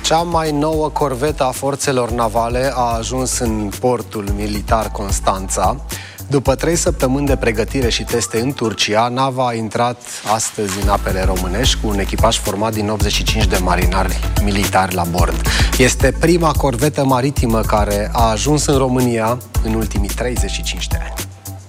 Cea mai nouă corvetă a forțelor navale a ajuns în portul militar Constanța. După 3 săptămâni de pregătire și teste în Turcia, nava a intrat astăzi în apele românești cu un echipaj format din 85 de marinari militari la bord. Este prima corvetă maritimă care a ajuns în România în ultimii 35 de ani.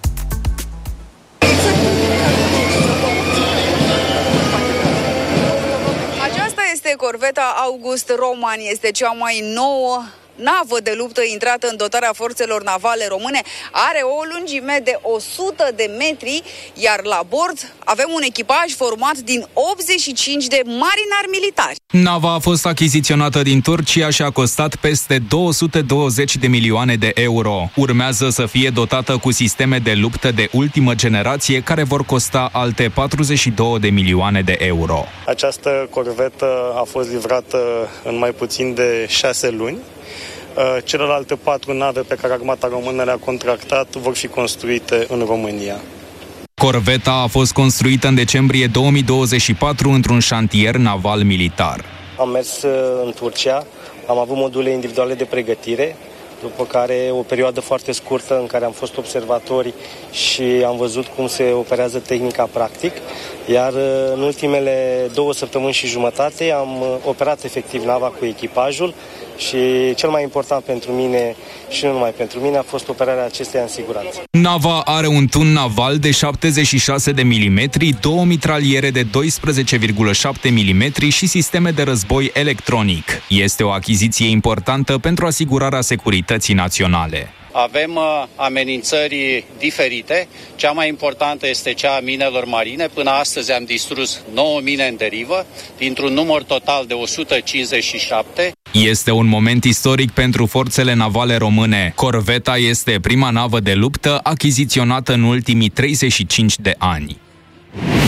Aceasta este corveta August Roman, este cea mai nouă navă de luptă intrată în dotarea forțelor navale române. Are o lungime de 100 de metri, iar la bord avem un echipaj format din 85 de marinari militari. Nava a fost achiziționată din Turcia și a costat peste 220 de milioane de euro. Urmează să fie dotată cu sisteme de luptă de ultimă generație care vor costa alte 42 de milioane de euro. Această corvetă a fost livrată în mai puțin de 6 luni. Celelalte 4 nave pe care Armata Română le-a contractat vor fi construite în România. Corveta a fost construită în decembrie 2024 într-un șantier naval militar. Am mers în Turcia, am avut module individuale de pregătire, după care o perioadă foarte scurtă în care am fost observatori și am văzut cum se operează tehnica practic, iar în ultimele 2 săptămâni și jumătate am operat efectiv nava cu echipajul și cel mai important pentru mine și nu numai pentru mine a fost operarea acesteia în siguranță. Nava are un tun naval de 76 de milimetri, 2 mitraliere de 12,7 milimetri și sisteme de război electronic. Este o achiziție importantă pentru asigurarea securității naționale. Avem amenințări diferite. Cea mai importantă este cea a minelor marine. Până astăzi am distrus 9 mine în derivă, dintr-un număr total de 157. Este un moment istoric pentru forțele navale române. Corveta este prima navă de luptă achiziționată în ultimii 35 de ani.